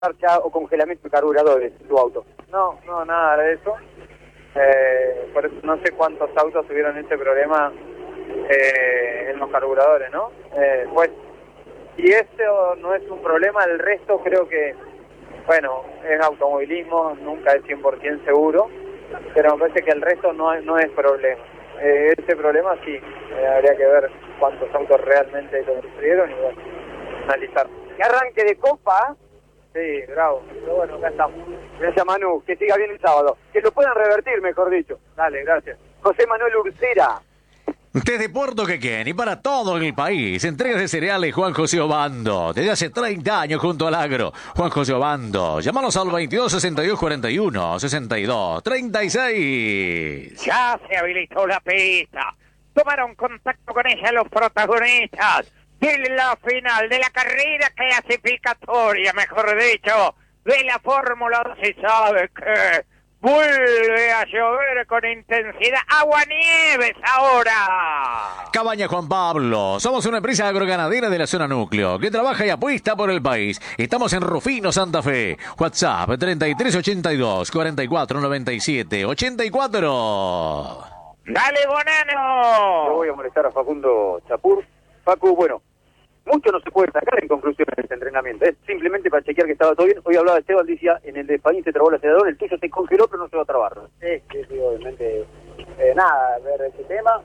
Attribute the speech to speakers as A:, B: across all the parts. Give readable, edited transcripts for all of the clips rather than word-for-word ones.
A: marcha o congelamiento de carburadores en tu auto.
B: No, nada de eso. Por eso no sé cuántos autos tuvieron ese problema en los carburadores, ¿no? Pues, si eso no es un problema, el resto creo que, bueno, es automovilismo, nunca es 100% seguro, pero me parece que el resto no es problema. Ese problema sí, habría que ver cuántos autos realmente lo sufrieron y bueno, analizar.
A: Que arranque de copa.
B: Sí, bravo. Pero bueno, acá estamos.
A: Gracias, Manu. Que siga bien el sábado. Que lo puedan revertir, mejor dicho.
B: Dale, gracias.
A: José Manuel Ursera.
C: Desde Puerto Quequén y para todo el país, entregas de cereales Juan José Obando. Desde hace 30 años junto al agro. Juan José Obando. Llámanos al 22 62 41 62 36.
D: Ya se habilitó la pista. Tomaron contacto con ella los protagonistas de la final, de la carrera clasificatoria, mejor dicho, de la Fórmula 2. Y sabe que vuelve a llover con intensidad. Agua-nieves ahora.
C: Cabaña Juan Pablo. Somos una empresa agroganadera de la zona núcleo que trabaja y apuesta por el país. Estamos en Rufino, Santa Fe. WhatsApp 3382 4497 84.
D: Dale, Bonano.
A: Yo voy a molestar a Facundo Chapur. Facu, bueno, mucho no se puede sacar en conclusión en este entrenamiento. Es simplemente para chequear que estaba todo bien. Hoy hablaba Esteban, decía, en el de España se trabó el acelerador, el tuyo se congeló, pero no se va a trabar.
B: Sí, obviamente, nada, ver ese tema.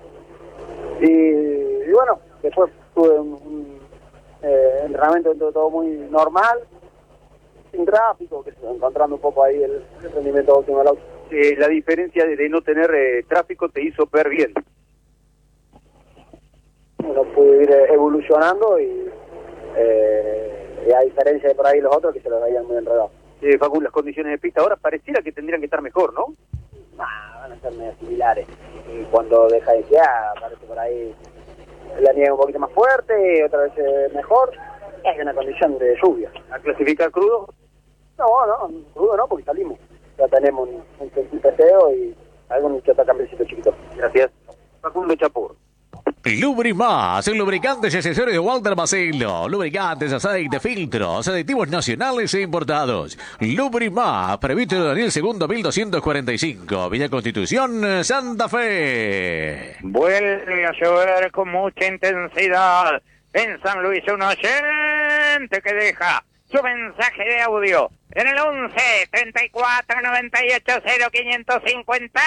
B: Y bueno, después tuve un entrenamiento dentro de todo muy normal, sin tráfico, que se va encontrando un poco ahí el rendimiento óptimo del auto.
A: La diferencia de no tener tráfico te hizo ver bien.
B: Uno puede ir evolucionando y a diferencia de por ahí los otros que se lo veían muy enredados.
A: Facu, las condiciones de pista ahora pareciera que tendrían que estar mejor, ¿no?
B: Van a ser medio similares. Y cuando deja de esquiar, aparece por ahí la nieve un poquito más fuerte, otra vez mejor. Hay una condición de lluvia.
A: ¿A clasificar crudo?
B: No, crudo no, porque salimos. Ya tenemos un peseo y algún que otro cambiecito chiquito.
A: Gracias. Facundo Chapur.
C: Lubrimás, lubricantes y accesorios de Walter Bacelo, lubricantes, aceite, filtros, aditivos nacionales e importados. Lubrimás, Prevítero Daniel II 1245, Villa Constitución, Santa Fe.
D: Vuelve a llover con mucha intensidad en San Luis, un oyente que deja su mensaje de audio en el 11 34 98 0550.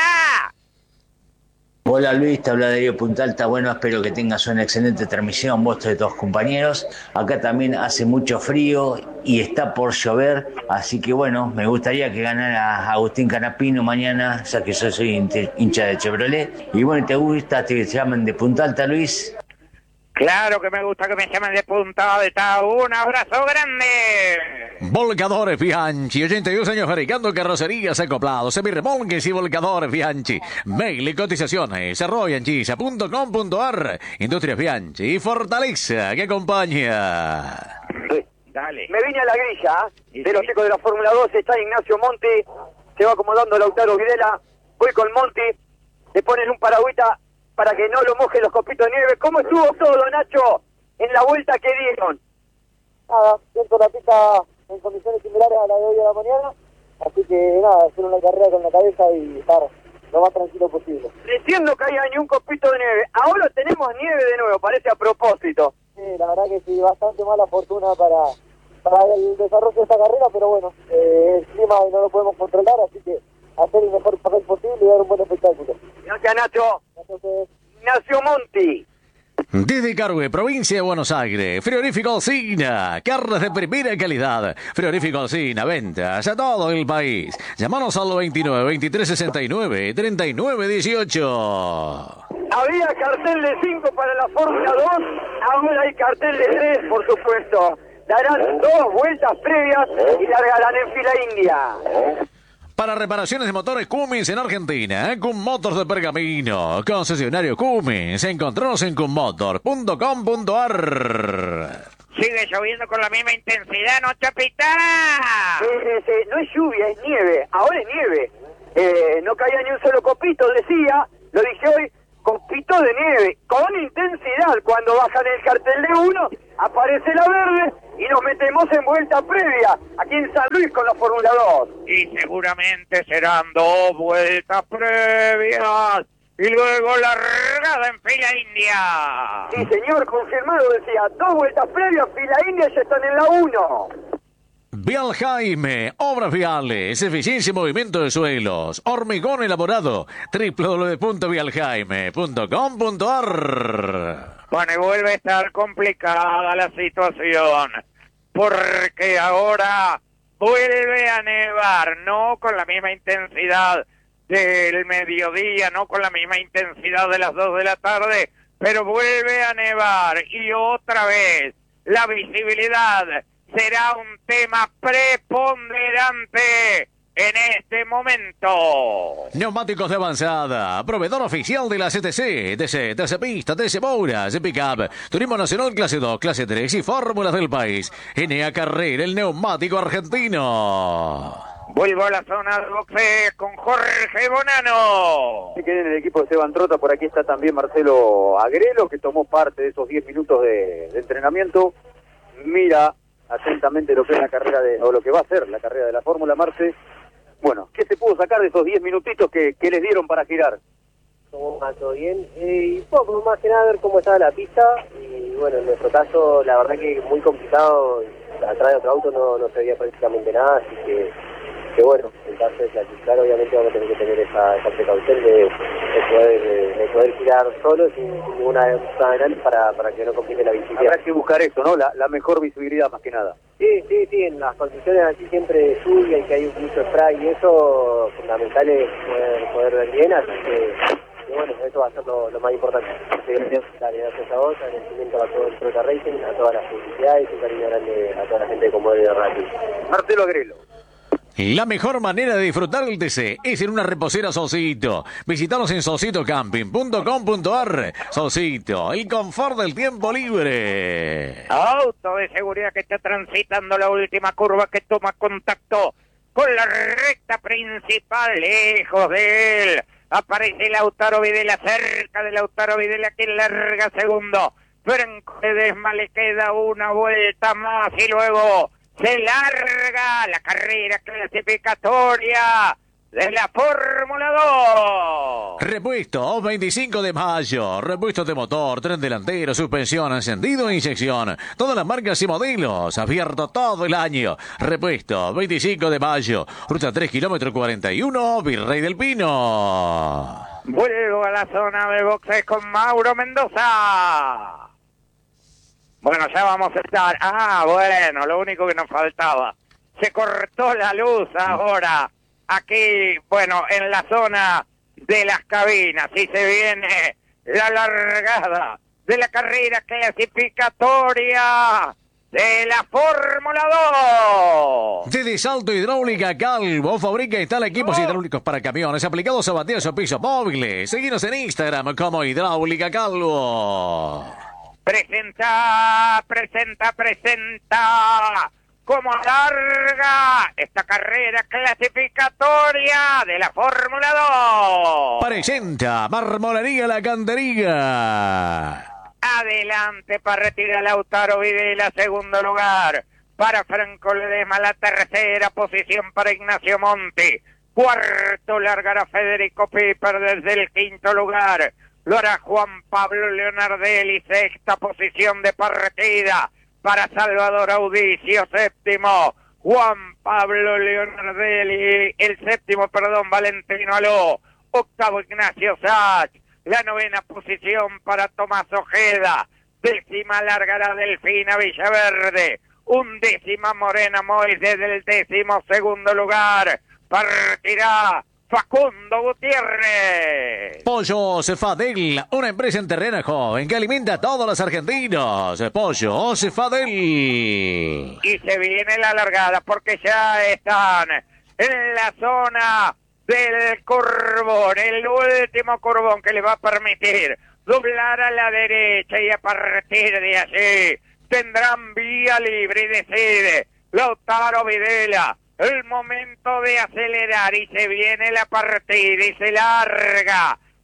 E: Hola Luis, te habla Darío Punta Alta. Bueno, espero que tengas una excelente transmisión, vos y todos compañeros. Acá también hace mucho frío y está por llover, así que bueno, me gustaría que ganara Agustín Canapino mañana, ya que yo soy hincha de Chevrolet. Y bueno, ¿te gusta que te llamen de Punta Alta, Luis?
D: Claro que me gusta que me llamen de Punta Alta. Un abrazo grande.
C: Volcadores Bianchi, 82 años fabricando carrocerías acoplados, semirremolques y volcadores Bianchi. Mail y cotizaciones, arroyanchisa.com.ar. Industrias Bianchi y Fortaleza que acompaña.
A: Sí.
D: Dale.
A: Me vine a la grilla de los chicos de la Fórmula 2, está Ignacio Monti, se va acomodando Lautaro Videla, voy con Monti, le ponen un paragüita para que no lo mojen los copitos de nieve. ¿Cómo estuvo todo, Nacho, en la vuelta que dieron?
B: Nada, siento la pista en condiciones similares a la de hoy de la mañana, así que nada, hacer una carrera con la cabeza y estar lo más tranquilo posible.
A: Recién no caía ni un copito de nieve, ahora tenemos nieve de nuevo, parece a propósito.
B: Sí, la verdad que sí, bastante mala fortuna para el desarrollo de esta carrera, pero bueno, el clima no lo podemos controlar, así que hacer el mejor papel posible y dar un buen espectáculo.
A: Gracias, Nacho. Ignacio Monti.
C: Desde Carhue, provincia de Buenos Aires, Frigorífico Alsina, carnes de primera calidad. Frigorífico Alsina, ventas a todo el país. Llámanos al 29 23 69 39 18.
A: Había cartel de 5 para la Fórmula 2, ahora hay cartel de 3, por supuesto. Darán 2 vueltas previas y largarán en fila india.
C: Para reparaciones de motores Cummins en Argentina, Cum Motors de Pergamino, concesionario Cummins, encontranos en cummotor.com.ar.
D: Sigue lloviendo con la misma intensidad, ¿no, Chapita?
A: No es lluvia, es nieve, ahora es nieve. No caía ni un solo copito, decía, lo dije hoy, copito copitos de nieve, con intensidad. Cuando bajan el cartel de uno, aparece la verde y nos metemos en vuelta previa, aquí en San Luis con la Fórmula 2.
D: Y seguramente serán 2 vueltas previas y luego largada en fila india.
A: Sí, señor, confirmado, decía, 2 vueltas previas, fila india, ya están en la 1.
C: Vial Jaime, obras viales, eficiencia y movimiento de suelos, hormigón elaborado, www.vialjaime.com.ar.
D: Bueno, y vuelve a estar complicada la situación, porque ahora vuelve a nevar, no con la misma intensidad del mediodía, no con la misma intensidad de las 2 de la tarde, pero vuelve a nevar y otra vez la visibilidad será un tema preponderante en este momento.
C: Neumáticos de avanzada, proveedor oficial de la CTC, TC Pista, TC Mouras, Pickup, Turismo Nacional Clase 2, Clase 3 y Fórmulas del país. NA Carrera, el neumático argentino.
D: Vuelvo a la zona de boxeo con Jorge Bonano.
F: Sí, que en el equipo de Esteban Trota, por aquí está también Marcelo Agrelo, que tomó parte de esos 10 minutos de entrenamiento. Mira atentamente lo que es la carrera o lo que va a ser la carrera de la Fórmula, Marce. Bueno, ¿qué se pudo sacar de esos 10 minutitos que les dieron para girar?
G: ¿Cómo va? ¿Todo bien? Y poco, más que nada ver cómo estaba la pista. Y bueno, en nuestro caso, la verdad que muy complicado. Atrás de otro auto no se veía prácticamente nada, así que bueno, en caso de clasificar, obviamente vamos a tener que tener esa precaución de poder girar solo sin ninguna adelante para que no complique la visibilidad.
F: Habrá que buscar eso, ¿no? La mejor visibilidad más que nada.
G: Sí, en las condiciones así siempre de lluvia y que hay mucho spray y eso, fundamental es poder ver bien, así que bueno, eso va a ser lo más importante. Gracias a vos, agradecimiento a todo el Trota Racing, a todas las publicidades y un cariño grande a toda la gente de Comodoro de Radio.
F: Marcelo Agrelo.
C: La mejor manera de disfrutar el TC es en una reposera Solcito. Visítanos en solcitocamping.com.ar. Solcito, el confort del tiempo libre.
D: Auto de seguridad que está transitando la última curva, que toma contacto con la recta principal. Lejos de él aparece Lautaro Videla, cerca de Lautaro Videla, que larga segundo. Franco Ledesma le queda una vuelta más y luego se larga la carrera clasificatoria de la Fórmula 2.
C: Repuesto 25 de mayo. Repuestos de motor, tren delantero, suspensión, encendido e inyección. Todas las marcas y modelos. Abierto todo el año. Repuesto 25 de mayo. Ruta 3, kilómetro 41, Virrey del Pino.
D: Vuelvo a la zona de boxes con Mauro Mendoza. Bueno, ya vamos a estar. Bueno, lo único que nos faltaba. Se cortó la luz ahora. Aquí, bueno, en la zona de las cabinas. Y se viene la largada de la carrera clasificatoria de la Fórmula 2.
C: Desde Salto Hidráulica Calvo fabrica e instala equipos hidráulicos para camiones aplicados a baterías o pisos móviles. Seguinos en Instagram como Hidráulica Calvo.
D: Presenta como larga esta carrera clasificatoria de la Fórmula 2.
C: Presenta Marmolería La Cantería.
D: Adelante para retirar Lautaro Videla, segundo lugar. Para Franco Ledesma, la tercera posición para Ignacio Monti. Cuarto largará Federico Piper desde el quinto lugar. Lo hará Juan Pablo Leonardelli, sexta posición de partida para Salvador Audicio, séptimo. Juan Pablo Leonardelli, Valentino Aló. Octavo Ignacio Sach, la novena posición para Tomás Ojeda. Décima largará Delfina Villaverde. Undécima Morena Mois desde el 12º lugar. Partirá Facundo Gutiérrez.
C: Pollo Cefadel, una empresa en terreno joven que alimenta a todos los argentinos. Pollo Cefadel.
D: Y se viene la largada porque ya están en la zona del curvón, el último curvón que le va a permitir doblar a la derecha, y a partir de allí tendrán vía libre y decide Lautaro Videla. El momento de acelerar y se viene la partida y se larga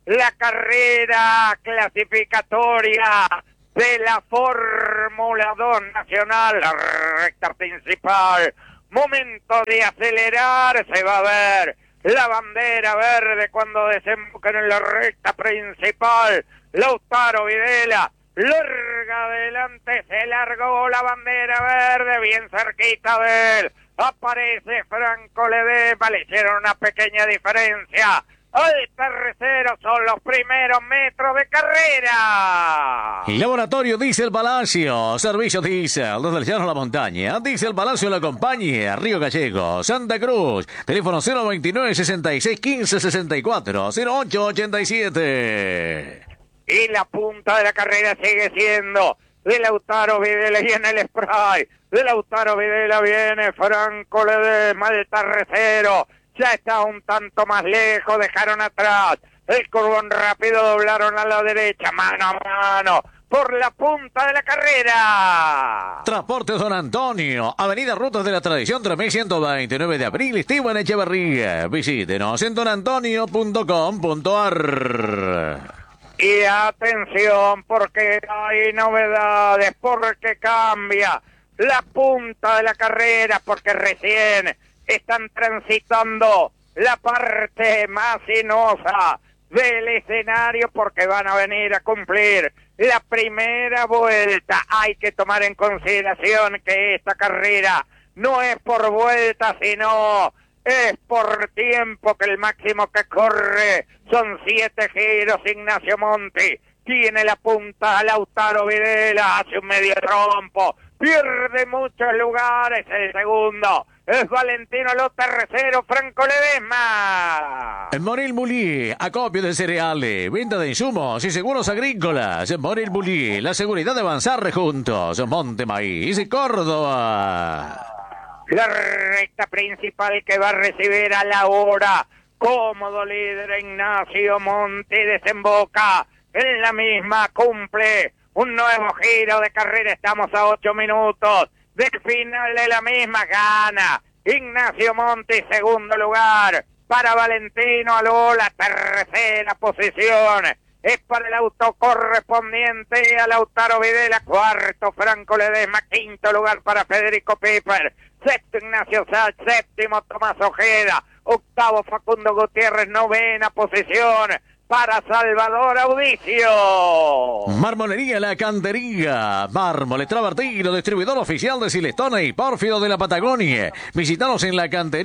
D: la carrera clasificatoria de la Fórmula 2 Nacional, la recta principal. Momento de acelerar, se va a ver la bandera verde cuando desemboquen en la recta principal. Lautaro Videla larga adelante, se largó la bandera verde, bien cerquita de él. Aparece Franco Ledesma, le hicieron una pequeña diferencia. El tercero son los primeros metros de carrera.
C: Laboratorio Diesel Palacio, servicio Diesel, desde el llano a la montaña. Diesel Palacio la compañía, Río Gallego, Santa Cruz. Teléfono 029 66 15 64 08 87.
D: Y la punta de la carrera sigue siendo de Lautaro Videla y en el spray de Lautaro Videla viene Franco Ledesma, el tercero. Ya está un tanto más lejos, dejaron atrás el curbón rápido, doblaron a la derecha, mano a mano, por la punta de la carrera.
C: Transporte Don Antonio, Avenida Rutas de la Tradición 3129 de abril, Esteban Echeverría. Visítenos en donantonio.com.ar.
D: Y atención, porque hay novedades, porque cambia la punta de la carrera, porque recién están transitando la parte más sinuosa del escenario, porque van a venir a cumplir la primera vuelta. Hay que tomar en consideración que esta carrera no es por vuelta, sino es por tiempo, que el máximo que corre son 7 giros. Ignacio Monti tiene la punta, Lautaro Videla hace un medio trompo, pierde muchos lugares. El segundo es Valentino Lota, tercero Franco Ledesma.
C: Morel Bulí, acopio de cereales, venta de insumos y seguros agrícolas. Morel Bulí, la seguridad de avanzar juntos. Monte Maíz y Córdoba.
D: La recta principal que va a recibir a la hora. Cómodo líder Ignacio Monti, desemboca en la misma, cumple un nuevo giro de carrera. Estamos a 8 minutos del final de la misma. Gana Ignacio Monti, segundo lugar para Valentino Alola, tercera posición es para el auto correspondiente a Lautaro Videla, cuarto Franco Ledesma, quinto lugar para Federico Piper, sexto Ignacio Sach, séptimo Tomás Ojeda, octavo Facundo Gutiérrez, novena posición para Salvador Audicio.
C: Marmolería La Cantería, mármol travertino, distribuidor oficial de Silestone y Pórfido de la Patagonia. Visítanos en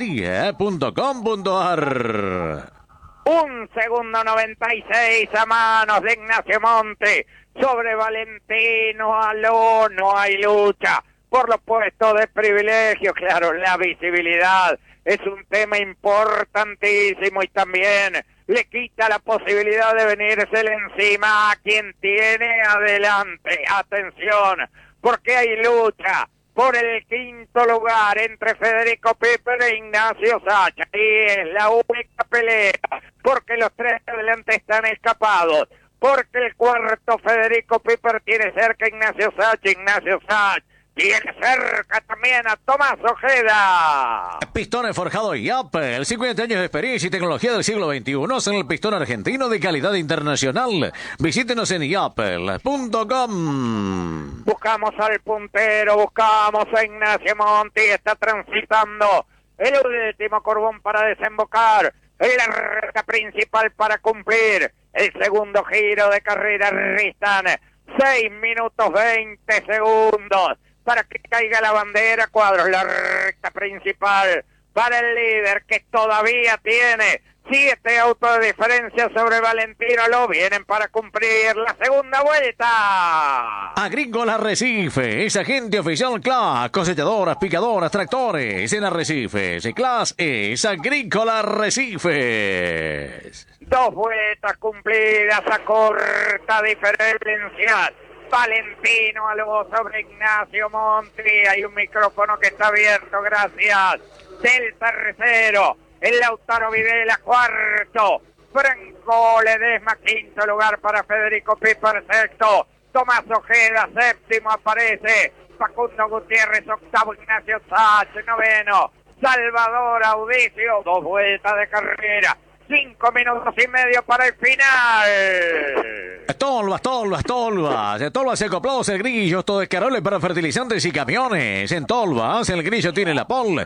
C: lacantería.com.ar.
D: Un segundo 96 a manos de Ignacio Monti sobre Valentino Aló. No hay lucha por los puestos de privilegio. Claro, la visibilidad es un tema importantísimo y también le quita la posibilidad de venírsele encima a quien tiene adelante. Atención, porque hay lucha por el quinto lugar entre Federico Piper e Ignacio Sacha. Y es la única pelea, porque los tres de adelante están escapados, porque el cuarto Federico Piper tiene cerca a Ignacio Sacha. Ignacio Sacha tiene cerca también a Tomás Ojeda.
C: Pistones forjado Yapel, 50 años de experiencia y tecnología del siglo XXI en el pistón argentino de calidad internacional. Visítenos en yapel.com.
D: Buscamos al puntero, buscamos a Ignacio Monti, está transitando el último curbón para desembocar en la recta principal para cumplir el segundo giro de carrera. Restan 6 minutos 20 segundos para que caiga la bandera. Cuadros, la recta principal para el líder, que todavía tiene 7 autos de diferencia sobre Valentino Aló. Vienen para cumplir la segunda vuelta.
C: Agrícola Arrecife, es agente oficial CLAS, cosechadoras, picadoras, tractores en Arrecifes. CLAS es Agrícola Arrecifes.
D: 2 vueltas cumplidas a corta diferencia. Valentino Aló sobre Ignacio Monti. Hay un micrófono que está abierto, gracias. Del tercero, el Lautaro Videla, cuarto. Franco Ledesma, quinto lugar para Federico Piper, sexto. Tomás Ojeda, séptimo aparece Facundo Gutiérrez, octavo Ignacio Sach, noveno Salvador Audicio. 2 vueltas de carrera. 5 minutos y medio para el final.
C: Tolvas. Tolvas acoplados el grillo, todo descargable para fertilizantes y camiones. En Tolvas, el grillo tiene la pol.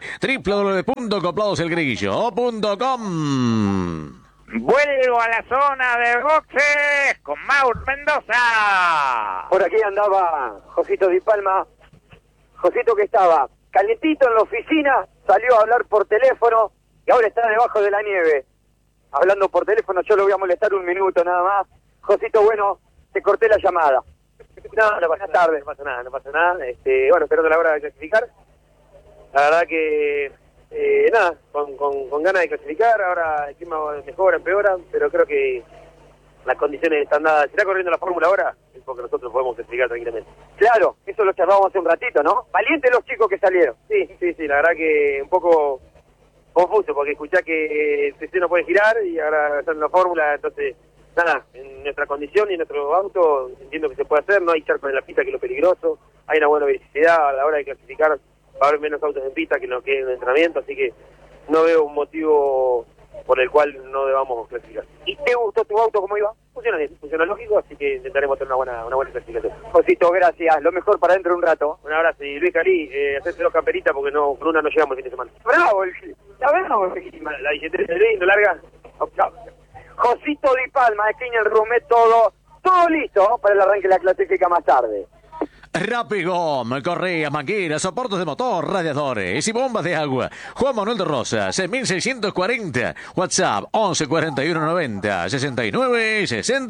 C: www.acopladoselgrillo.com.
D: Vuelvo a la zona de boxes con Mauro Mendoza.
A: Por aquí andaba Josito Di Palma. Josito, que estaba calentito en la oficina, salió a hablar por teléfono y ahora está debajo de la nieve. Hablando por teléfono, yo lo voy a molestar un minuto nada más. Josito, bueno, te corté la llamada.
G: No pasa nada, no pasa nada. Bueno, esperando la hora de clasificar. La verdad que, nada, con ganas de clasificar. Ahora el clima mejora, empeora, pero creo que las condiciones están dadas. Si está corriendo la Fórmula ahora, es porque nosotros podemos clasificar tranquilamente.
A: Claro, eso lo charlábamos hace un ratito, ¿no? Valientes los chicos que salieron.
G: Sí, la verdad que un poco confuso, porque escuchá que el TC no puede girar y ahora están en la Fórmula, entonces, nada, en nuestra condición y en nuestro auto entiendo que se puede hacer, no hay charcos en la pista, que es lo peligroso, hay una buena visibilidad a la hora de clasificar, va a haber menos autos en pista que en lo que es en el entrenamiento, así que no veo un motivo por el cual no debamos clasificar.
A: ¿Y te gustó tu auto cómo iba?
G: Funciona bien, funciona lógico, así que intentaremos tener una buena clasificación.
A: Josito, gracias. Lo mejor para dentro de un rato.
G: Un abrazo. Y Luis Cali, hacerte dos camperitas porque no, con una no llegamos el fin de semana.
A: ¡Bravo!
G: La bicicleta es lindo, larga.
A: Josito Di Palma, esquina el Rumet, todo listo para el arranque de la clasifica más tarde.
C: Rapigom, correas, mangueras, soportes de motor, radiadores y bombas de agua. Juan Manuel de Rosas, en 1640. WhatsApp 11 41 90 69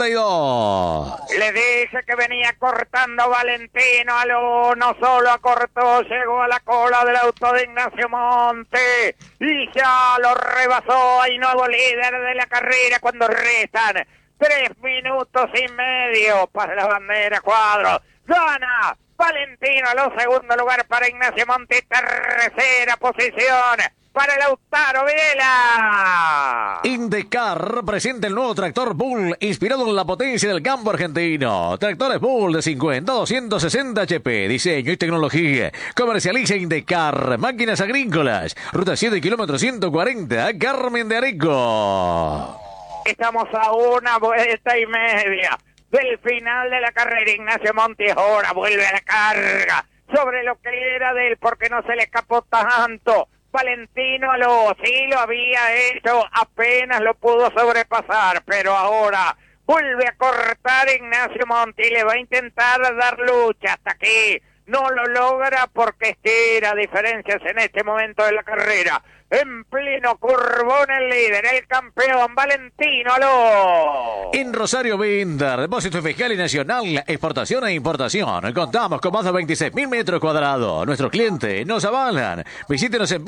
C: 62.
D: Le dije que venía cortando Valentino Aló, no solo acortó, llegó a la cola del auto de Ignacio Monte y ya lo rebasó. Hay nuevo líder de la carrera cuando restan 3 minutos y medio para la bandera cuadro. Gana Valentino Aló, segundo lugar para Ignacio Monte, tercera posición para Lautaro Videla.
C: Indecar presenta el nuevo tractor Bull, inspirado en la potencia del campo argentino. Tractores Bull de 50 a 260 HP, diseño y tecnología. Comercializa Indecar, máquinas agrícolas. Ruta 7, kilómetro 140, Carmen de Areco.
D: Estamos a una vuelta y media del final de la carrera. Ignacio Monti ahora vuelve a la carga sobre lo que era de él, porque no se le escapó tanto. Valentino Aló sí lo había hecho, apenas lo pudo sobrepasar, pero ahora vuelve a cortar Ignacio Monti, le va a intentar dar lucha hasta aquí. No lo logra porque estira diferencias en este momento de la carrera. En pleno curvón el líder, el campeón Valentino Aló.
C: En Rosario Binder, depósito fiscal y nacional, exportación e importación. Contamos con más de 26.000 metros cuadrados. Nuestros clientes nos avalan. Visítenos en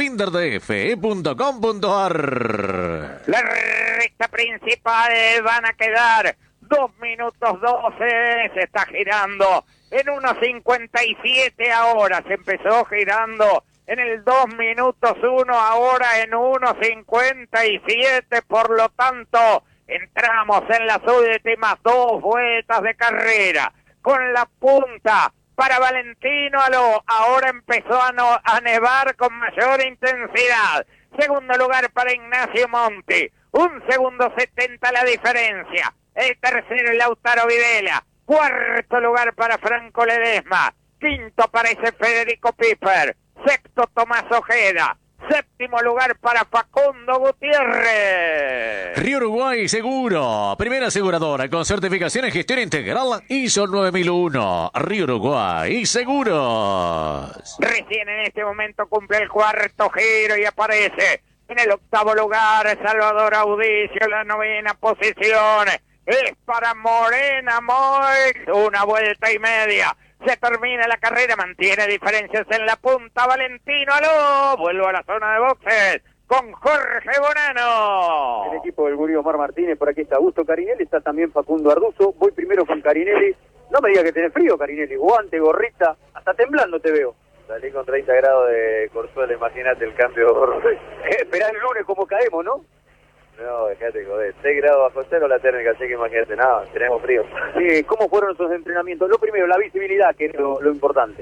C: binderdf.com.ar.
D: La recta principal van a quedar 2 minutos 12. Se está girando en 1.57 ahora. Se empezó girando en el 2 minutos 1, ahora en 1.57, por lo tanto, entramos en las últimas 2 vueltas de carrera, con la punta para Valentino Aló, ahora empezó a nevar con mayor intensidad, segundo lugar para Ignacio Monti, 1 segundo 70 la diferencia, el tercero Lautaro Videla, cuarto lugar para Franco Ledesma, quinto aparece Federico Piper, sexto Tomás Ojeda, séptimo lugar para Facundo Gutiérrez.
C: Río Uruguay Seguro, primera aseguradora con certificación en gestión integral ISO 9001. Río Uruguay Seguros.
D: Recién en este momento cumple el cuarto giro y aparece en el octavo lugar Salvador Audicio, la novena posición es para Morena Moix, 1 vuelta y media. Se termina la carrera, mantiene diferencias en la punta Valentino Aló. Vuelvo a la zona de boxes con Jorge Bonano.
F: El equipo del Gurí Omar Martínez, por aquí está Augusto Carinelli, está también Facundo Arduzo. Voy primero con Carinelli. No me digas que tenés frío, Carinelli. Guante, gorrita, hasta temblando te veo.
B: Salí con 30 grados de Corzuela, imagínate el cambio.
F: Esperá el lunes cómo caemos, ¿no?
B: No, dejate joder. 6 grados bajo cero la térmica, así que imagínate, nada, tenemos frío.
F: ¿Cómo fueron esos entrenamientos? Lo primero, la visibilidad, que es lo importante.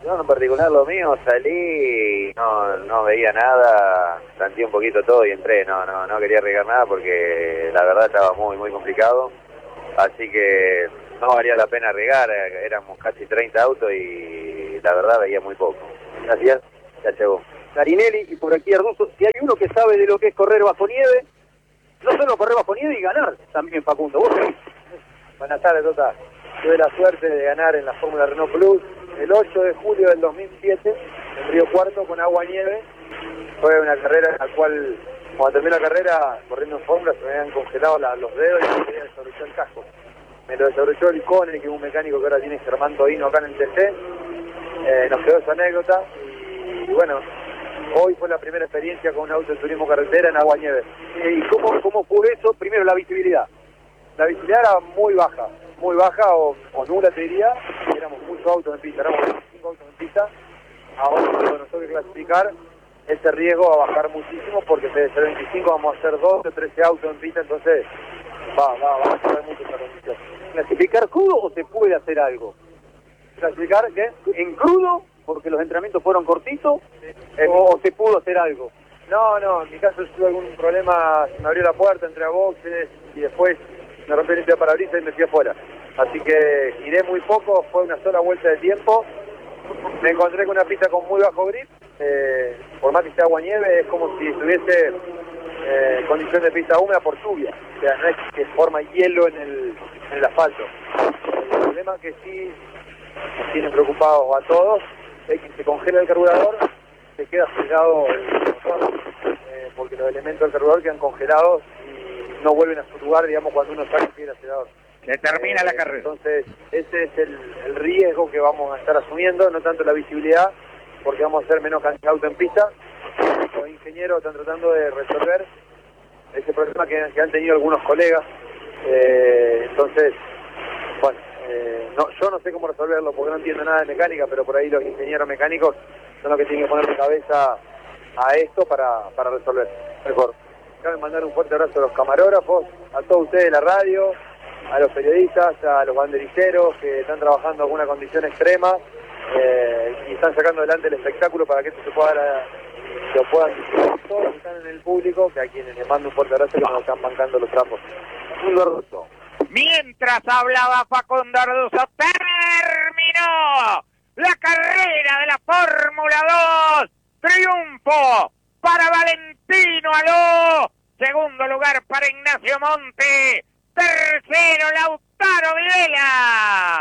F: Yo en particular lo mío, salí, no veía nada, sentí un poquito todo y entré, no quería arriesgar nada porque la verdad estaba muy complicado, así que no valía la pena arriesgar, éramos casi 30 autos y la verdad veía muy poco. Gracias, ya llegó.
A: Garinelli y por aquí Arduzo, si hay uno que sabe de lo que es correr bajo nieve, no solo correr bajo nieve y ganar también, Facundo. ¿Vos qué?
B: Buenas tardes, Tota. Tuve la suerte de ganar en la Fórmula Renault Plus el 8 de julio del 2007 en Río Cuarto con agua y nieve. Fue una carrera en la cual, cuando terminé la carrera, corriendo en Fórmula, se me habían congelado los dedos y me había desabrochado el casco. Me lo desabrochó el Cone, que es un mecánico que ahora tiene Germán Todino acá en el TC. Nos quedó esa anécdota y bueno, hoy fue la primera experiencia con un auto de turismo carretera en agua y nieve.
A: ¿Y cómo fue eso? Primero, la visibilidad.
B: La visibilidad era muy baja o nula, te diría. Éramos muchos autos en pista, éramos 25 autos en pista. Ahora cuando nos toque clasificar, ese riesgo va a bajar muchísimo porque en vez de ser 25 vamos a hacer 12 o 13 autos en pista, entonces va a mejorar mucho esa condición.
A: ¿Clasificar crudo o se puede hacer algo?
B: ¿Clasificar qué?
A: ¿En crudo? Porque los entrenamientos fueron cortitos, o se pudo hacer algo.
B: No, en mi caso tuve algún problema, se me abrió la puerta, entré a boxes y después me rompí el parabrisas y me fui afuera. Así que giré muy poco, fue una sola vuelta de tiempo. Me encontré con una pista con muy bajo grip, por más que sea agua nieve, es como si tuviese condición de pista húmeda por lluvia. O sea, no es que forma hielo en el asfalto. El problema que sí nos tiene preocupados a todos es que se congela el carburador, se queda sellado el motor, porque los elementos del carburador quedan congelados y no vuelven a su lugar, digamos, cuando uno saca el acelerador.
D: Se termina la carrera.
B: Entonces, ese es el riesgo que vamos a estar asumiendo, no tanto la visibilidad, porque vamos a hacer menos cantidad de auto en pista. Los ingenieros están tratando de resolver ese problema que han tenido algunos colegas. Entonces, bueno, yo no sé cómo resolverlo porque no entiendo nada de mecánica, pero por ahí los ingenieros mecánicos son los que tienen que ponerle cabeza a esto para resolver mejor. Cabe mandar un fuerte abrazo a los camarógrafos, a todos ustedes de la radio, a los periodistas, a los banderilleros que están trabajando en alguna condición extrema y están sacando adelante el espectáculo para que esto se pueda lo puedan disfrutar todos los que están en el público, que a quienes les mando un fuerte abrazo que nos están bancando los trapos. Un gordo.
D: Mientras hablaba Facundo Arduzo, terminó la carrera de la Fórmula 2. Triunfo para Valentino Aló. Segundo lugar para Ignacio Monte. Tercero, Lautaro Videla.